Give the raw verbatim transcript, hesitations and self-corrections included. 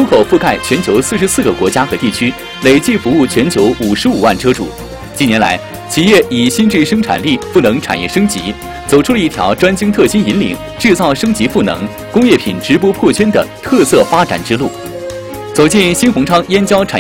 口覆盖全球四十四个国家和地区，累计服务全球五十五万车主。近年来，企业以新质生产力赋能产业升级，走出了一条专精特新引领、制造升级赋能、工业品直播破圈的特色发展之路。走进新鸿昌燕郊产业